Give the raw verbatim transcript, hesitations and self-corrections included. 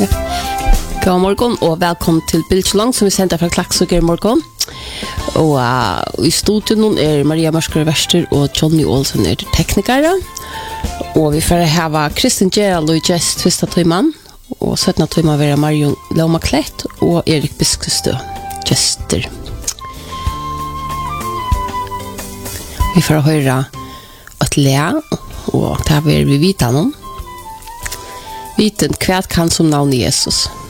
Ja. God morgon och välkommen till Bildslång som vi sänder från Klaxsuger morgon. Och uh, i studion är Maria Mörskare Wester och Johnny Olsen är tekniker. Och vi får ha Kristin Gerald och gäst första timman. Och sjuttonde timman vara Marion Laumaklätt och Erik Biskustö gäster. Vi får höra att lä och ta vi vid vitan om. Viten kvärt kan som navn Jesus.